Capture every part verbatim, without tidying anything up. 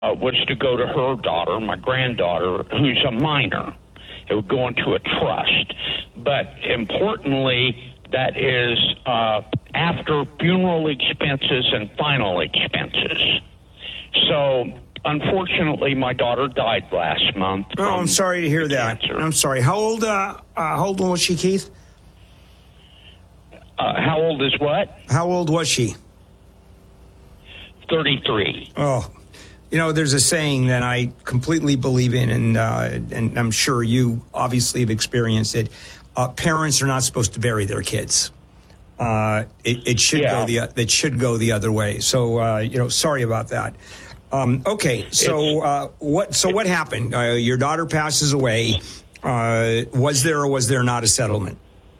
uh, was to go to her daughter, my granddaughter, who's a minor. It would go into a trust. But importantly, that is uh, after funeral expenses and final expenses. So, unfortunately, my daughter died last month. Oh, I'm sorry to hear that. Cancer. I'm sorry. How old? Uh, uh, how old was she, Keith? Uh, how old is what? How old was she? thirty-three. Oh, you know, there's a saying that I completely believe in, and uh, and I'm sure you obviously have experienced it. Uh, parents are not supposed to bury their kids. Uh, it, it should yeah. go the it should go the other way. So uh, you know, sorry about that. Um, okay, so uh, what? So what happened? Uh, your daughter passes away. Uh, was there or was there not a settlement?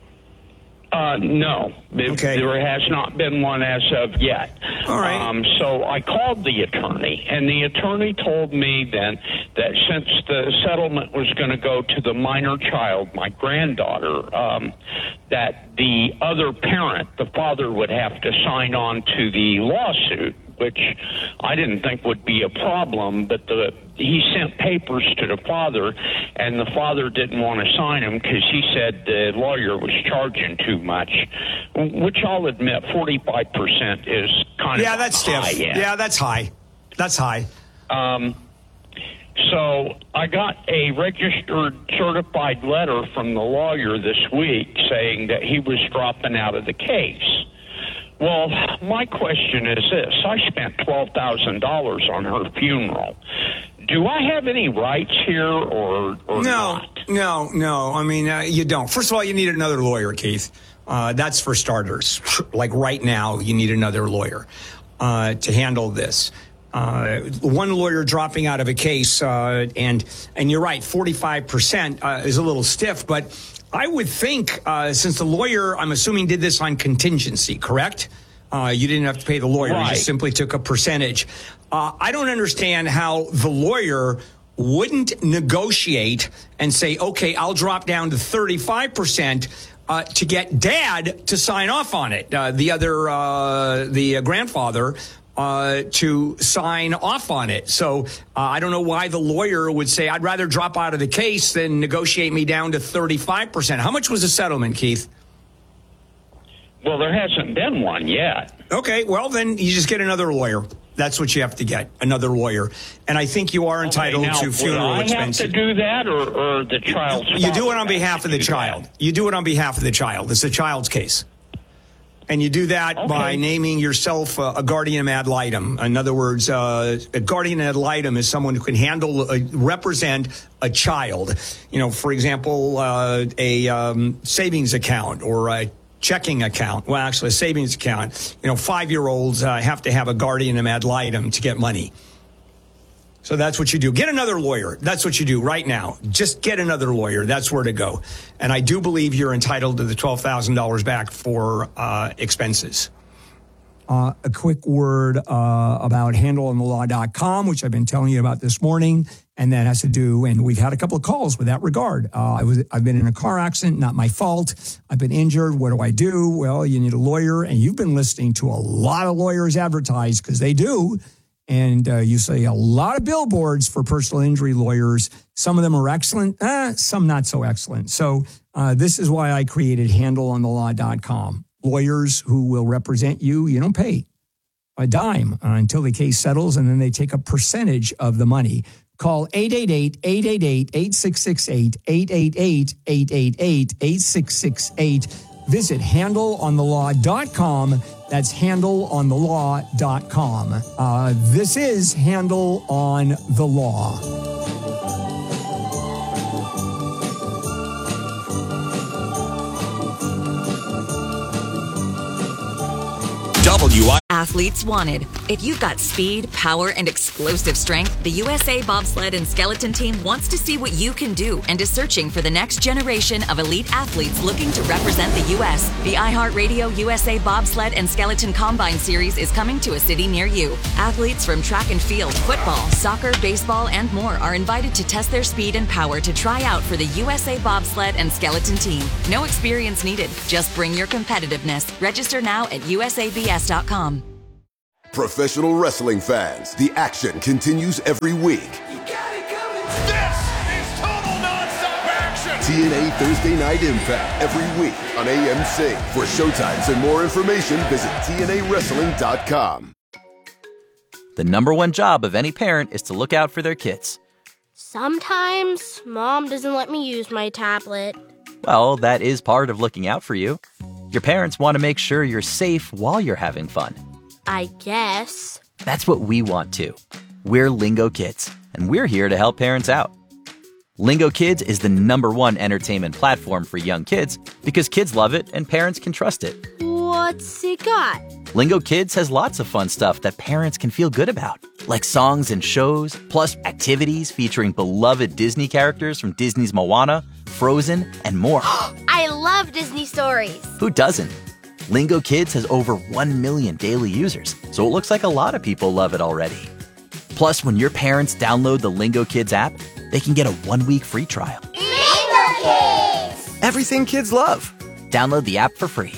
Uh, no, okay. There has not been one as of yet. All right. Um, so I called the attorney, and the attorney told me then that since the settlement was going to go to the minor child, my granddaughter, um, that the other parent, the father, would have to sign on to the lawsuit, which I didn't think would be a problem, but the he sent papers to the father, and the father didn't want to sign them because he said the lawyer was charging too much, which I'll admit forty-five percent is kind yeah, of that's high. stiff. End. Yeah, that's high. That's high. Um, so I got a registered certified letter from the lawyer this week saying that he was dropping out of the case. Well, my question is this. I spent twelve thousand dollars on her funeral. Do I have any rights here or, or no, not? No, no. I mean, uh, you don't. First of all, you need another lawyer, Keith. Uh, that's for starters. Like right now, you need another lawyer uh, to handle this. Uh, one lawyer dropping out of a case, uh, and and you're right, forty-five percent uh, is a little stiff, but I would think, uh, since the lawyer, I'm assuming, did this on contingency, correct? Uh, you didn't have to pay the lawyer. Right. You just simply took a percentage. Uh, I don't understand how the lawyer wouldn't negotiate and say, okay, I'll drop down to thirty-five percent uh, to get dad to sign off on it. Uh, the other, uh, the uh, grandfather, Uh, to sign off on it. So uh, I don't know why the lawyer would say, I'd rather drop out of the case than negotiate me down to thirty-five percent. How much was the settlement, Keith? Well, there hasn't been one yet. Okay, well, then you just get another lawyer. That's what you have to get, another lawyer. And I think you are entitled okay, now, to funeral I expenses. have to do that, or, or the child's You do it on father behalf of the child. that? You do it on behalf of the child. It's a child's case. And you do that okay. by naming yourself uh, a guardian ad litem. In other words, uh, a guardian ad litem is someone who can handle, uh, represent a child. You know, for example, uh, a um, savings account or a checking account. Well, actually, a savings account. You know, five-year-olds uh, have to have a guardian ad litem to get money. So that's what you do. Get another lawyer. That's what you do right now. Just get another lawyer. That's where to go. And I do believe you're entitled to the twelve thousand dollars back for uh, expenses. Uh, a quick word uh, about handle on the law dot com, which I've been telling you about this morning. And that has to do, and we've had a couple of calls with that regard. Uh, I was, I've been in a car accident, not my fault. I've been injured. What do I do? Well, you need a lawyer. And you've been listening to a lot of lawyers advertise, because they do. And uh, you see a lot of billboards for personal injury lawyers. Some of them are excellent, eh, some not so excellent. So uh, this is why I created handle on the law dot com. Lawyers who will represent you, you don't pay a dime uh, until the case settles, and then they take a percentage of the money. Call eight eight eight, eight eight eight, eight six six eight, eight eight eight, eight eight eight, eight six six eight. Visit handle on the law dot com. That's handle on the law dot com. Uh, this is Handle on the Law. W I Athletes wanted. If you've got speed, power, and explosive strength, the U S A Bobsled and Skeleton Team wants to see what you can do and is searching for the next generation of elite athletes looking to represent the U S The iHeartRadio U S A Bobsled and Skeleton Combine Series is coming to a city near you. Athletes from track and field, football, soccer, baseball, and more are invited to test their speed and power to try out for the U S A Bobsled and Skeleton Team. No experience needed. Just bring your competitiveness. Register now at U S A B S dot com. Professional wrestling fans, the action continues every week. You got it coming. This is total nonstop action. T N A Thursday Night Impact every week on A M C. For showtimes and more information, visit T N A wrestling dot com. The number one job of any parent is to look out for their kids. Sometimes Mom doesn't let me use my tablet. Well, that is part of looking out for you. Your parents want to make sure you're safe while you're having fun. I guess. That's what we want too. We're Lingo Kids, and we're here to help parents out. Lingo Kids is the number one entertainment platform for young kids because kids love it and parents can trust it. What's it got? Lingo Kids has lots of fun stuff that parents can feel good about, like songs and shows, plus activities featuring beloved Disney characters from Disney's Moana, Frozen, and more. I love Disney stories. Who doesn't? Lingo Kids has over one million daily users, so it looks like a lot of people love it already. Plus, when your parents download the Lingo Kids app, they can get a one-week free trial. Lingo Kids! Everything kids love. Download the app for free.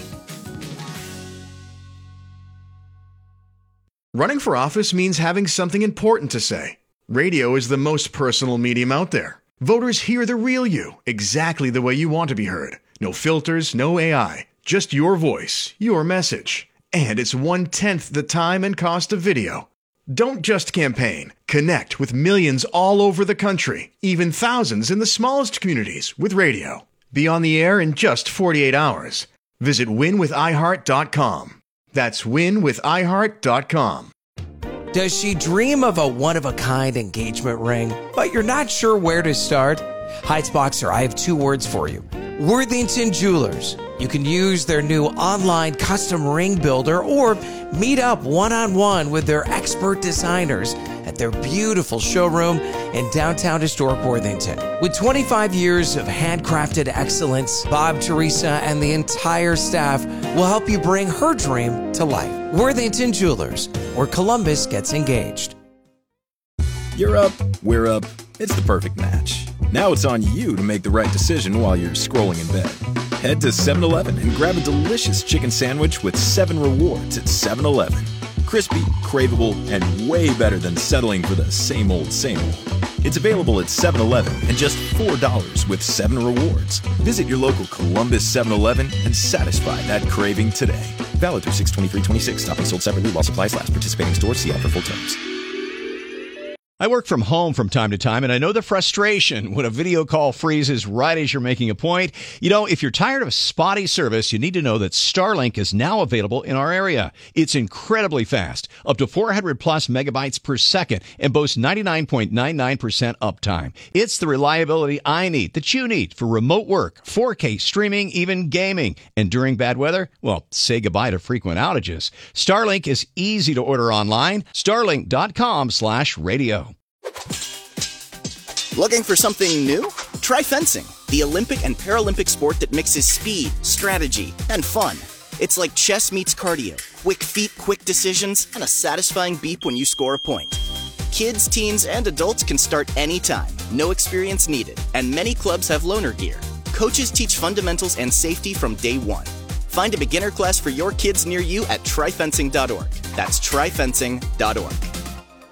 Running for office means having something important to say. Radio is the most personal medium out there. Voters hear the real you, exactly the way you want to be heard. No filters, no A I. Just your voice, your message. And it's one-tenth the time and cost of video. Don't just campaign. Connect with millions all over the country, even thousands in the smallest communities with radio. Be on the air in just forty-eight hours. Visit win with i heart dot com. That's win with i heart dot com. Does she dream of a one-of-a-kind engagement ring, but you're not sure where to start? Heights-Boxer, I have two words for you. Worthington Jewelers. You can use their new online custom ring builder or meet up one-on-one with their expert designers at their beautiful showroom in downtown historic Worthington. With twenty-five years of handcrafted excellence, Bob, Teresa, and the entire staff will help you bring her dream to life. Worthington Jewelers, where Columbus gets engaged. You're up, we're up. It's the perfect match. Now it's on you to make the right decision while you're scrolling in bed. Head to seven eleven and grab a delicious chicken sandwich with seven rewards at seven eleven. Crispy, craveable, and way better than settling for the same old, same old. It's available at seven eleven and just four dollars with seven rewards. Visit your local Columbus seven eleven and satisfy that craving today. Valid through six twenty-three twenty-six. Topping sold separately while supplies last. Participating stores. See ad for full terms. I work from home from time to time, and I know the frustration when a video call freezes right as you're making a point. You know, if you're tired of spotty service, you need to know that Starlink is now available in our area. It's incredibly fast, up to four hundred plus megabytes per second, and boasts ninety-nine point nine nine percent uptime. It's the reliability I need, that you need, for remote work, four K streaming, even gaming. And during bad weather, well, say goodbye to frequent outages. Starlink is easy to order online. Starlink.com slash radio. Looking for something new? Try fencing, the Olympic and Paralympic sport that mixes speed, strategy, and fun. It's like chess meets cardio, quick feet, quick decisions, and a satisfying beep when you score a point. Kids, teens, and adults can start anytime, no experience needed, and many clubs have loaner gear. Coaches teach fundamentals and safety from day one. Find a beginner class for your kids near you at try fencing dot org. That's try fencing dot org.